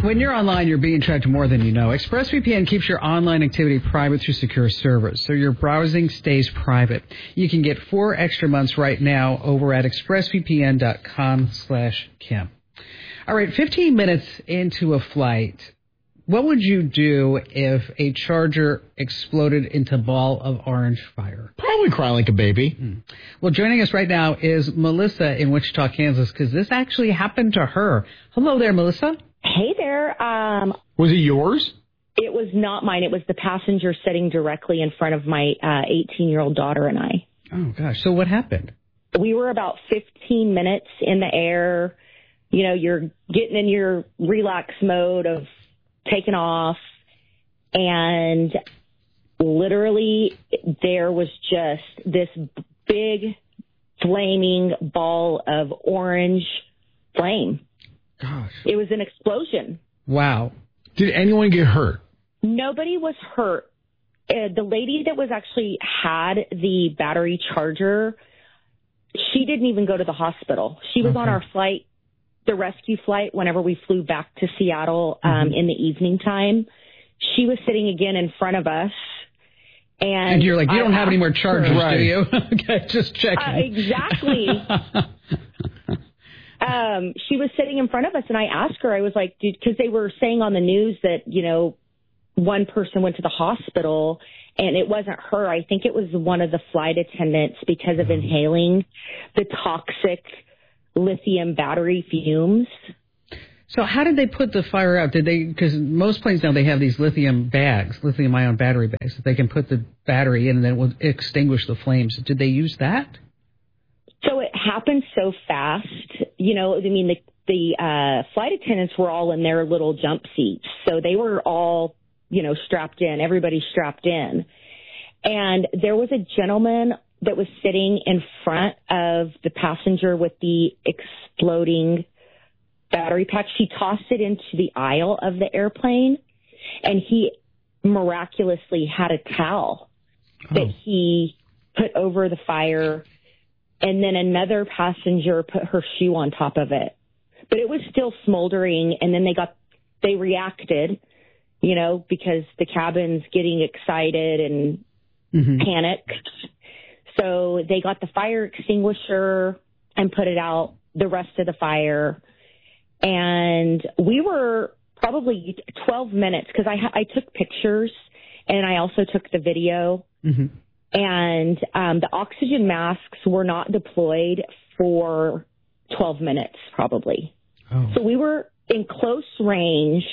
When you're online, you're being tracked more than you know. ExpressVPN keeps your online activity private through secure servers, so your browsing stays private. You can get 4 extra months right now over at expressvpn.com/Kim. All right, 15 minutes into a flight, what would you do if a charger exploded into a ball of orange fire? Probably cry like a baby. Well, joining us right now is Melissa in Wichita, Kansas, because this actually happened to her. Hello there, Melissa. Hey there. Was it yours? It was not mine. It was the passenger sitting directly in front of my 18-year-old daughter and I. Oh, gosh. So what happened? We were about 15 minutes in the air. You know, you're getting in your relax mode of taking off. And literally there was just this big flaming ball of orange flame. Gosh. It was an explosion. Wow. Did anyone get hurt? Nobody was hurt. The lady that was actually had the battery charger, she didn't even go to the hospital. She was on our flight, the rescue flight, whenever we flew back to Seattle in the evening time. She was sitting again in front of us. And you're like, you don't have any more chargers, right. do you? Okay, just checking. Exactly. She was sitting in front of us, and I asked her, I was like, dude, because they were saying on the news that, you know, one person went to the hospital, and it wasn't her. I think it was one of the flight attendants because of inhaling the toxic lithium battery fumes. So how did they put the fire out? Did they, because most planes now, they have these lithium bags, lithium-ion battery bags, that they can put the battery in and then it will extinguish the flames. Did they use that? So it happened so fast. You know, I mean, the flight attendants were all in their little jump seats. So they were all, you know, strapped in. Everybody strapped in. And there was a gentleman that was sitting in front of the passenger with the exploding battery pack. She tossed it into the aisle of the airplane, and he miraculously had a towel that he put over the fire. And then another passenger put her shoe on top of it. But it was still smoldering, and then they reacted, you know, because the cabin's getting excited and panicked. So they got the fire extinguisher and put it out, the rest of the fire. And we were probably 12 minutes, because I took pictures, and I also took the video. And the oxygen masks were not deployed for 12 minutes, probably. So we were in close range,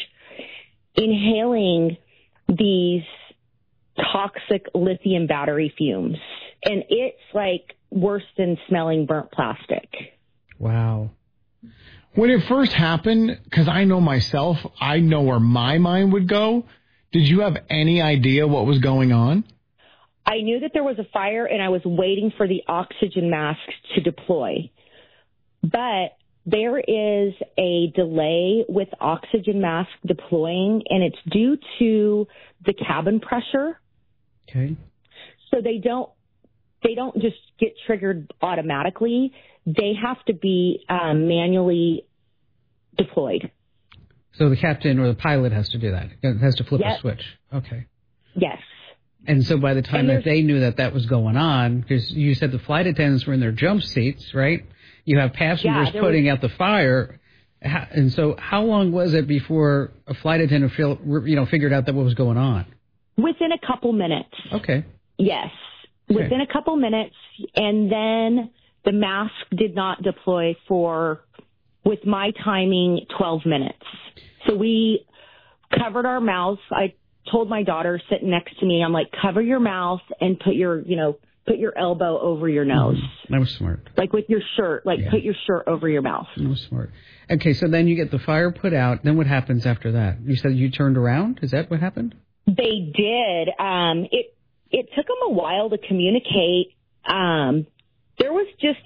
inhaling these toxic lithium battery fumes. And it's like worse than smelling burnt plastic. Wow. When it first happened, because I know myself, I know where my mind would go. Did you have any idea what was going on? I knew that there was a fire, and I was waiting for the oxygen masks to deploy. But there is a delay with oxygen mask deploying, and it's due to the cabin pressure. Okay. So they don't just get triggered automatically. They have to be manually deployed. So the captain or the pilot has to do that. It has to flip a switch. Okay. Yes. And so by the time that they knew that was going on, because you said the flight attendants were in their jump seats, right? You have passengers putting out the fire. And so how long was it before a flight attendant figured out that what was going on? Within a couple minutes. Okay. Yes. Okay. Within a couple minutes. And then the mask did not deploy for, with my timing, 12 minutes. So we covered our mouths. I told my daughter sitting next to me, I'm like, cover your mouth and put your elbow over your nose. That was smart. Like with your shirt, put your shirt over your mouth. That was smart. Okay, so then you get the fire put out. Then what happens after that? You said you turned around? Is that what happened? They did. It took them a while to communicate. There was just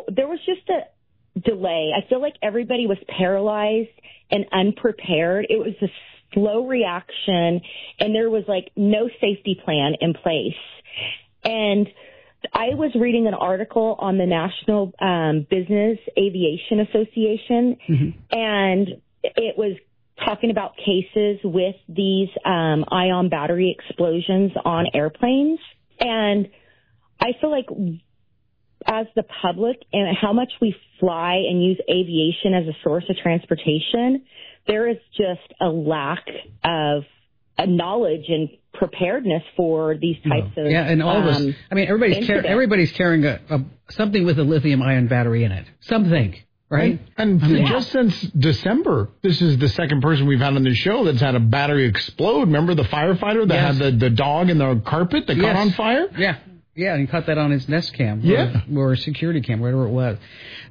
a delay. I feel like everybody was paralyzed and unprepared. It was a slow reaction, and there was like no safety plan in place. And I was reading an article on the National Business Aviation Association, and it was talking about cases with these ion battery explosions on airplanes. And I feel like as the public and how much we fly and use aviation as a source of transportation, there is just a lack of knowledge and preparedness for these types of and all this. I mean, everybody's carrying something with a lithium-ion battery in it. Something, right? And just since December, this is the second person we've had on the show that's had a battery explode. Remember the firefighter that had the dog in the carpet that caught on fire? Yeah, and he caught that on his Nest Cam or security cam, whatever it was.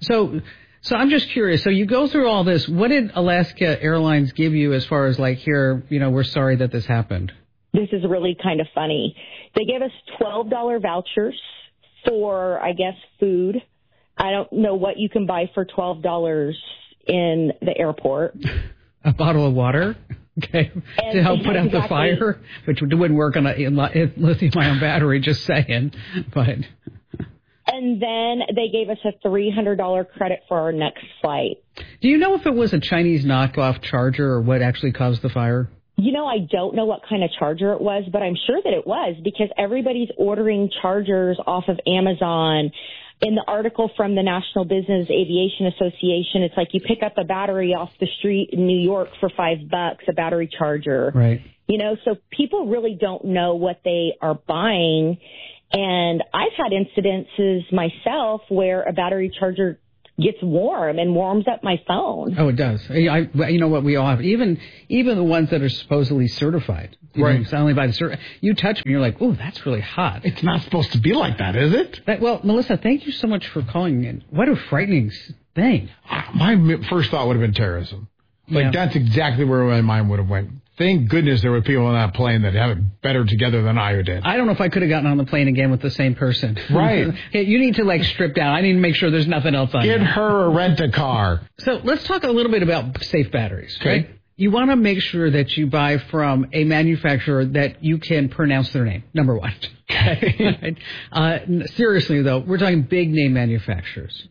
So I'm just curious. So you go through all this. What did Alaska Airlines give you as far as like, here, we're sorry that this happened? This is really kind of funny. They gave us $12 vouchers for, I guess, food. I don't know what you can buy for $12 in the airport. A bottle of water? Okay, to help put out the fire, which wouldn't work on a lithium-ion battery, just saying. But. And then they gave us a $300 credit for our next flight. Do you know if it was a Chinese knockoff charger or what actually caused the fire? I don't know what kind of charger it was, but I'm sure that it was because everybody's ordering chargers off of Amazon. In the article from the National Business Aviation Association, it's like you pick up a battery off the street in New York for $5, a battery charger. Right. So people really don't know what they are buying. And I've had incidences myself where a battery charger gets warm and warms up my phone. Oh, it does. You know what? We all have, even the ones that are supposedly certified. Right. It's only by the you touch them, and you're like, oh, that's really hot. It's not supposed to be like that, is it? Well, Melissa, thank you so much for calling in. What a frightening thing. My first thought would have been terrorism. That's exactly where my mind would have went. Thank goodness there were people on that plane that have it better together than I did. I don't know if I could have gotten on the plane again with the same person. Right. Hey, you need to strip down. I need to make sure there's nothing else on Get her a rent-a-car. So let's talk a little bit about safe batteries. Okay. Right? You want to make sure that you buy from a manufacturer that you can pronounce their name, number one. Okay. Seriously, though, we're talking big name manufacturers.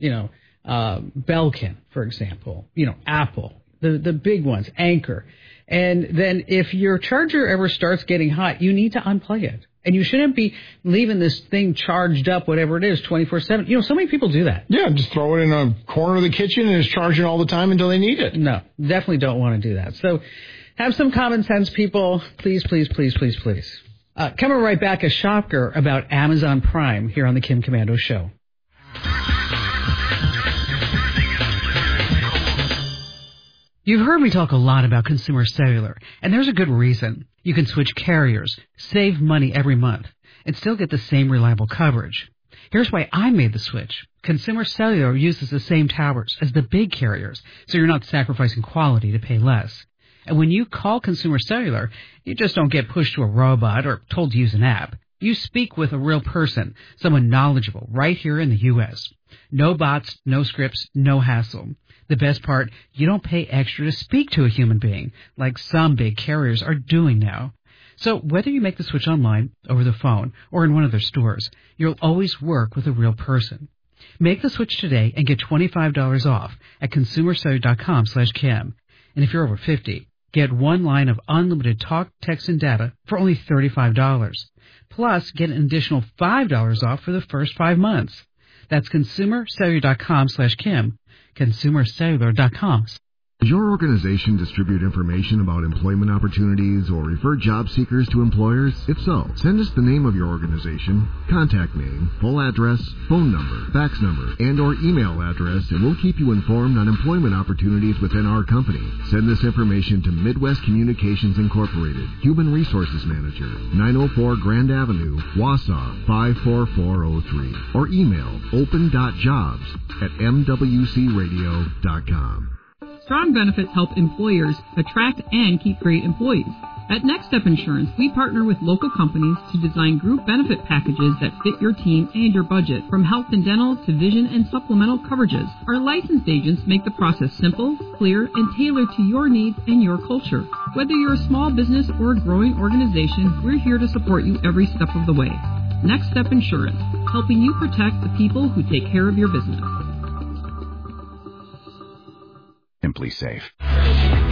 Belkin, for example. Apple, the big ones, Anker. And then if your charger ever starts getting hot, you need to unplug it. And you shouldn't be leaving this thing charged up, whatever it is, 24/7. So many people do that. Yeah, just throw it in a corner of the kitchen and it's charging all the time until they need it. No, definitely don't want to do that. So have some common sense, people. Please, please, please, please, please. Coming right back, a shocker about Amazon Prime here on the Kim Komando Show. You've heard me talk a lot about consumer cellular, and there's a good reason. You can switch carriers, save money every month, and still get the same reliable coverage. Here's why I made the switch. Consumer cellular uses the same towers as the big carriers, so you're not sacrificing quality to pay less. And when you call consumer cellular, you just don't get pushed to a robot or told to use an app. You speak with a real person, someone knowledgeable, right here in the U.S. No bots, no scripts, no hassle. The best part, you don't pay extra to speak to a human being, like some big carriers are doing now. So whether you make the switch online, over the phone, or in one of their stores, you'll always work with a real person. Make the switch today and get $25 off at consumercellular.com/Kim. And if you're over 50, get one line of unlimited talk, text, and data for only $35. Plus, get an additional $5 off for the first 5 months. That's consumercellular.com/Kim. consumercellular.com. Does your organization distribute information about employment opportunities or refer job seekers to employers? If so, send us the name of your organization, contact name, full address, phone number, fax number, and or email address, and we'll keep you informed on employment opportunities within our company. Send this information to Midwest Communications Incorporated, Human Resources Manager, 904 Grand Avenue, Wausau, 54403, or email open.jobs@mwcradio.com. Strong benefits help employers attract and keep great employees. At Next Step Insurance, we partner with local companies to design group benefit packages that fit your team and your budget, from health and dental to vision and supplemental coverages. Our licensed agents make the process simple, clear, and tailored to your needs and your culture. Whether you're a small business or a growing organization, we're here to support you every step of the way. Next Step Insurance, helping you protect the people who take care of your business. Simply Safe.